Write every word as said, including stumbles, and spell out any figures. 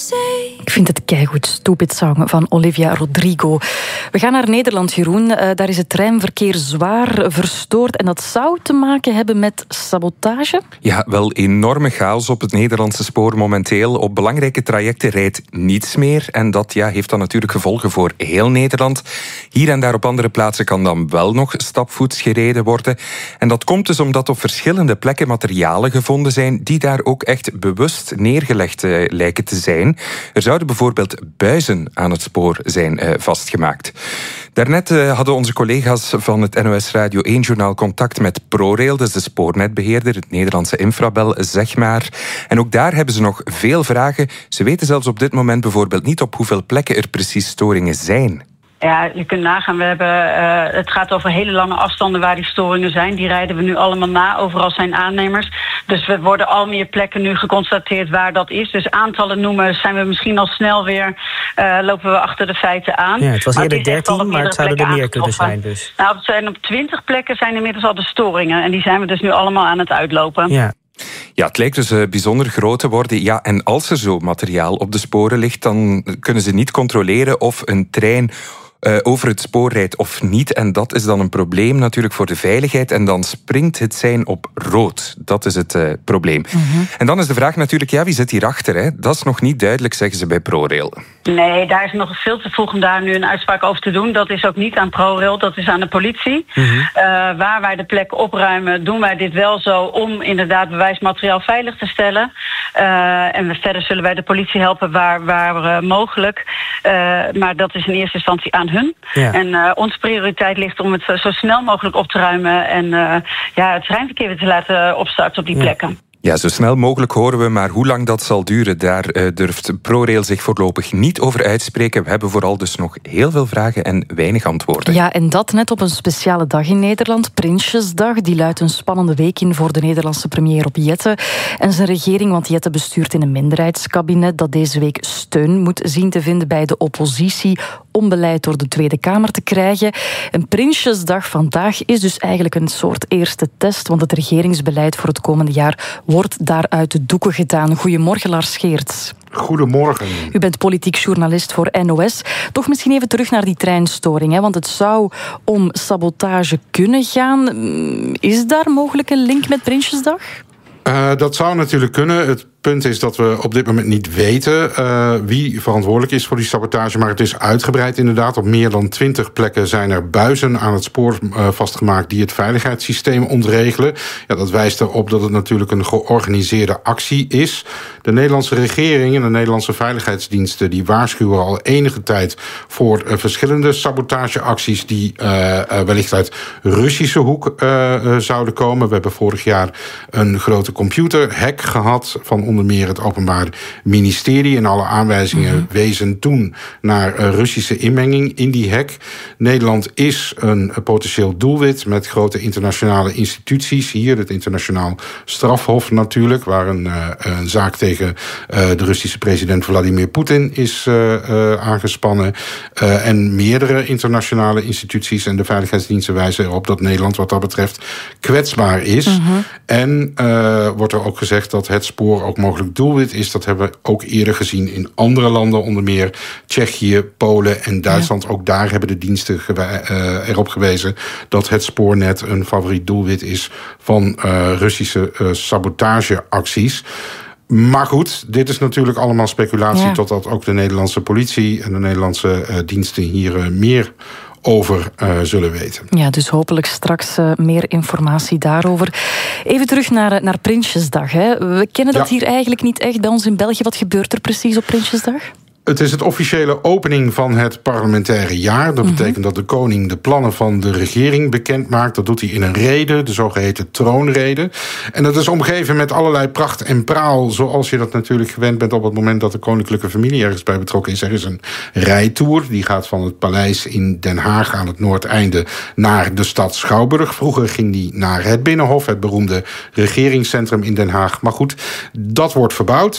Ik vind het keigoed, Stupid Song van Olivia Rodrigo. We gaan naar Nederland, Jeroen. Uh, daar is het treinverkeer zwaar verstoord en dat zou te maken hebben met sabotage? Ja, wel enorme chaos op het Nederlandse spoor momenteel. Op belangrijke trajecten rijdt niets meer en dat ja, heeft dan natuurlijk gevolgen voor heel Nederland. Hier en daar op andere plaatsen kan dan wel nog stapvoets gereden worden. En dat komt dus omdat op verschillende plekken materialen gevonden zijn die daar ook echt bewust neergelegd uh, lijken te zijn. Er zouden bijvoorbeeld buizen aan het spoor zijn uh, vastgemaakt. Daarnet uh, hadden onze collega's van het N O S Radio één Journaal contact met ProRail, dat is de spoornetbeheerder, het Nederlandse infrabel, zeg maar. En ook daar hebben ze nog veel vragen. Ze weten zelfs op dit moment bijvoorbeeld niet op hoeveel plekken er precies storingen zijn. Ja, je kunt nagaan, we hebben, uh, het gaat over hele lange afstanden waar die storingen zijn. Die rijden we nu allemaal na, overal zijn aannemers. Dus we worden al meer plekken nu geconstateerd waar dat is. Dus aantallen noemen zijn we misschien al snel weer, uh, lopen we achter de feiten aan. Ja, het was eerder dertien, maar het zouden er meer kunnen zijn dus. Nou, het zijn op twintig plekken zijn inmiddels al de storingen. En die zijn we dus nu allemaal aan het uitlopen. Ja. Ja, het lijkt dus uh, bijzonder groot te worden. Ja, en als er zo materiaal op de sporen ligt, dan kunnen ze niet controleren of een trein Uh, over het spoor rijdt of niet. En dat is dan een probleem natuurlijk voor de veiligheid. En dan springt het sein op rood. Dat is het uh, probleem. Mm-hmm. En dan is de vraag natuurlijk, ja, wie zit hierachter? Hè? Dat is nog niet duidelijk, zeggen ze bij ProRail. Nee, daar is nog veel te vroeg om daar nu een uitspraak over te doen. Dat is ook niet aan ProRail, dat is aan de politie. Mm-hmm. Uh, waar wij de plek opruimen, doen wij dit wel zo om inderdaad bewijsmateriaal veilig te stellen. Uh, en verder zullen wij de politie helpen waar, waar uh, mogelijk. Uh, maar dat is in eerste instantie aan hun. Ja. En uh, onze prioriteit ligt om het zo snel mogelijk op te ruimen en uh, ja, het treinverkeer weer te laten opstarten op die ja. plekken. Ja, zo snel mogelijk horen we, maar hoe lang dat zal duren, daar uh, durft ProRail zich voorlopig niet over uitspreken. We hebben vooral dus nog heel veel vragen en weinig antwoorden. Ja, en dat net op een speciale dag in Nederland, Prinsjesdag. Die luidt een spannende week in voor de Nederlandse premier op Jette en zijn regering, want Jette bestuurt in een minderheidskabinet dat deze week steun moet zien te vinden bij de oppositie om beleid door de Tweede Kamer te krijgen. Een Prinsjesdag vandaag is dus eigenlijk een soort eerste test, want het regeringsbeleid voor het komende jaar wordt daar uit de doeken gedaan. Goedemorgen, Lars Geerts. Goedemorgen. U bent politiek journalist voor N O S. Toch misschien even terug naar die treinstoring, hè? Want het zou om sabotage kunnen gaan. Is daar mogelijk een link met Prinsjesdag? Uh, dat zou natuurlijk kunnen. Het punt is dat we op dit moment niet weten uh, wie verantwoordelijk is voor die sabotage. Maar het is uitgebreid inderdaad. Op meer dan twintig plekken zijn er buizen aan het spoor uh, vastgemaakt die het veiligheidssysteem ontregelen. Ja, dat wijst erop dat het natuurlijk een georganiseerde actie is. De Nederlandse regering en de Nederlandse veiligheidsdiensten die waarschuwen al enige tijd voor uh, verschillende sabotageacties die uh, uh, wellicht uit Russische hoek uh, uh, zouden komen. We hebben vorig jaar een grote computerhack gehad van onder meer het Openbaar Ministerie. En alle aanwijzingen mm-hmm. wezen toen naar uh, Russische inmenging in die hack. Nederland is een, een potentieel doelwit met grote internationale instituties. Hier het Internationaal Strafhof natuurlijk, waar een, uh, een zaak tegen uh, de Russische president Vladimir Poetin is uh, uh, aangespannen. Uh, en meerdere internationale instituties en de veiligheidsdiensten wijzen erop dat Nederland wat dat betreft kwetsbaar is. Mm-hmm. En uh, wordt er ook gezegd dat het spoor ook mogelijk doelwit is. Dat hebben we ook eerder gezien in andere landen, onder meer Tsjechië, Polen en Duitsland. Ja. Ook daar hebben de diensten gewe- uh, erop gewezen dat het spoornet een favoriet doelwit is van uh, Russische uh, sabotageacties. Maar goed, dit is natuurlijk allemaal speculatie, ja. totdat ook de Nederlandse politie en de Nederlandse uh, diensten hier uh, meer over uh, zullen weten. Ja, dus hopelijk straks uh, meer informatie daarover. Even terug naar, naar Prinsjesdag. Hè. We kennen dat ja. hier eigenlijk niet echt bij ons in België. Wat gebeurt er precies op Prinsjesdag? Het is het officiële opening van het parlementaire jaar. Dat betekent mm-hmm. dat de koning de plannen van de regering bekend maakt. Dat doet hij in een rede, de zogeheten troonrede. En dat is omgeven met allerlei pracht en praal, zoals je dat natuurlijk gewend bent op het moment dat de koninklijke familie ergens bij betrokken is. Er is een rijtour, die gaat van het paleis in Den Haag aan het noordeinde naar de stad Schouwburg. Vroeger ging die naar het Binnenhof, het beroemde regeringscentrum in Den Haag. Maar goed, dat wordt verbouwd.